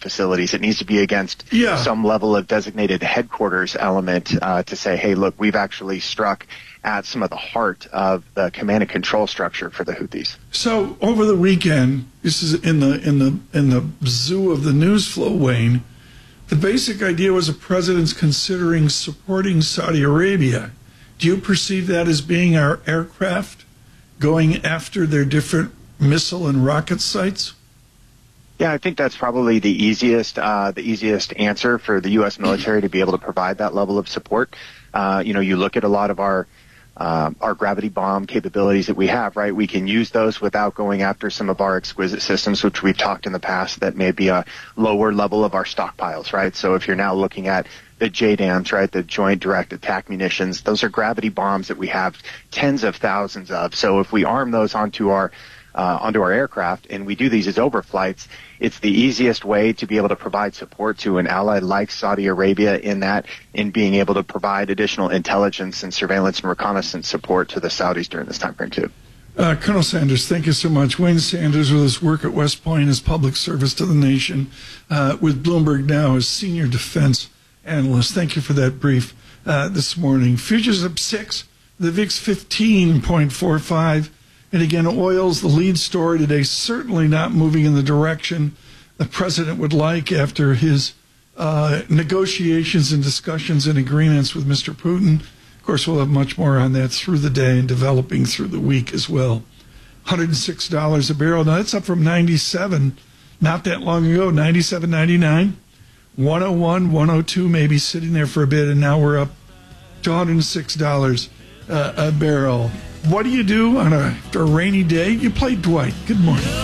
facilities. It needs to be against some level of designated headquarters element to say, hey, look, we've actually struck at some of the heart of the command and control structure for the Houthis. So over the weekend, this is in the zoo of the news flow, Wayne, the basic idea was the president's considering supporting Saudi Arabia. Do you perceive that as being our aircraft going after their different missile and rocket sites? Yeah, I think that's probably the easiest answer for the U.S. military to be able to provide that level of support. You look at a lot of our gravity bomb capabilities that we have, right? We can use those without going after some of our exquisite systems, which we've talked in the past that may be a lower level of our stockpiles, right? So if you're now looking at the JDAMs, right, the Joint Direct Attack Munitions, those are gravity bombs that we have tens of thousands of. So if we arm those onto our aircraft and we do these as overflights, it's the easiest way to be able to provide support to an ally like Saudi Arabia in being able to provide additional intelligence and surveillance and reconnaissance support to the Saudis during this time frame too. Colonel Sanders, thank you so much. Wayne Sanders with his work at West Point, his public service to the nation, with Bloomberg now as senior defense analyst. Thank you for that brief this morning. Futures up 6, the VIX 15.45. And again, oil's the lead story today, certainly not moving in the direction the president would like after his negotiations and discussions and agreements with Mr. Putin. Of course, we'll have much more on that through the day and developing through the week as well. $106 a barrel. Now, that's up from 97 not that long ago, 97.99. 101, 102 maybe sitting there for a bit, and now we're up to $106 a barrel. What do you do on a rainy day? You play Dwight. Good morning.